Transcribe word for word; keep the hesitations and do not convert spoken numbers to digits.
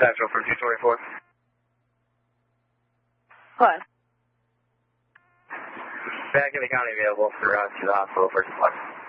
Central for two twenty-four. What? Back in the county available for uh, to the hospital for supply.